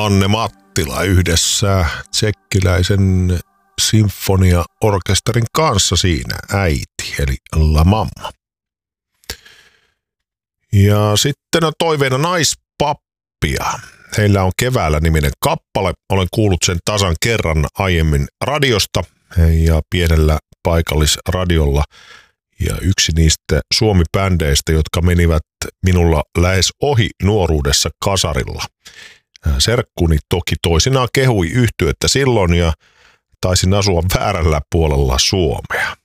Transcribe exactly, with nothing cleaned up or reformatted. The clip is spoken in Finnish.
Anne Mattila yhdessä tsekkiläisen sinfoniaorkesterin kanssa siinä äiti, eli La Mamma. Ja sitten on toiveena Naispappia. Heillä on Keväällä niminen kappale. Olen kuullut sen tasan kerran aiemmin radiosta ja pienellä paikallisradiolla. Ja yksi niistä suomi-bändeistä, jotka menivät minulla lähes ohi nuoruudessa kasarilla. Serkkuni toki toisinaan kehui yhtyettä silloin ja taisin asua väärällä puolella Suomea.